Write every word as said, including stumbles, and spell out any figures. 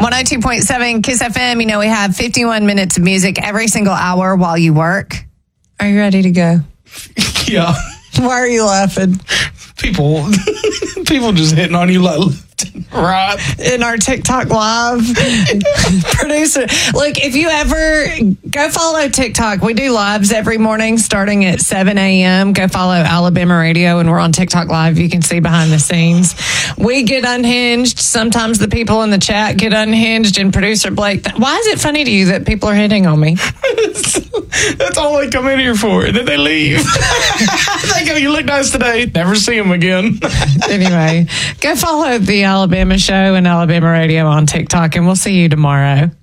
one oh two point seven Kiss F M. You know, we have fifty-one minutes of music every single hour while you work. Are you ready to go? Yeah. Why are you laughing? People, people just hitting on you like left and right. In our TikTok live. Producer, look, if you ever go follow TikTok, we do lives every morning starting at seven a.m. Go follow Alabama Radio, and we're on TikTok live. You can see behind the scenes. We get unhinged. Sometimes the people in the chat get unhinged, and producer Blake, why is it funny to you that people are hitting on me? That's all they come in here for. And then they leave. They go, you look nice today. Never see them again. Anyway, go follow the Alabama Show and Alabama Radio on TikTok, and we'll see you tomorrow.